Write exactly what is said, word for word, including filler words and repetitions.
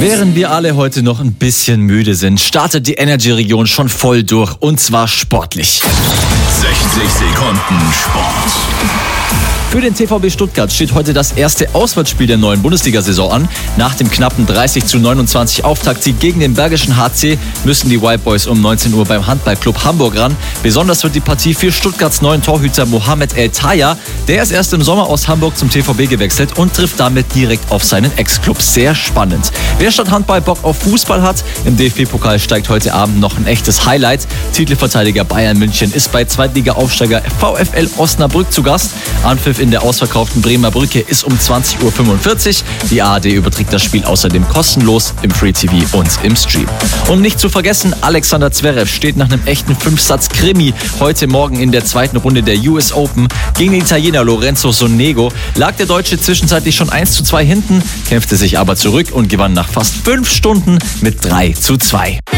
Während wir alle heute noch ein bisschen müde sind, startet die Energy-Region schon voll durch und zwar sportlich. sechzig Sekunden Sport. Für den T V B Stuttgart steht heute das erste Auswärtsspiel der neuen Bundesliga-Saison an. Nach dem knappen dreißig zu neunundzwanzig Auftaktsieg gegen den Bergischen H C müssen die White Boys um neunzehn Uhr beim Handballclub Hamburg ran. Besonders wird die Partie für Stuttgarts neuen Torhüter Mohamed El Taya. Der ist erst im Sommer aus Hamburg zum T V B gewechselt und trifft damit direkt auf seinen Ex-Club. Sehr spannend. Wer statt Handball Bock auf Fußball hat, im D F B-Pokal steigt heute Abend noch ein echtes Highlight. Titelverteidiger Bayern München ist bei Zweitliga-Aufsteiger VfL Osnabrück zu Gast. Anpfiff in der ausverkauften Bremer Brücke ist um zwanzig Uhr fünfundvierzig. Die A R D überträgt das Spiel außerdem kostenlos im Free T V und im Stream. Und nicht zu vergessen, Alexander Zverev steht nach einem echten Fünfsatz-Krimi heute Morgen in der zweiten Runde der U S Open. Gegen den Italiener Lorenzo Sonego lag der Deutsche zwischenzeitlich schon eins zu zwei hinten, kämpfte sich aber zurück und gewann nach fast fünf Stunden mit drei zu zwei.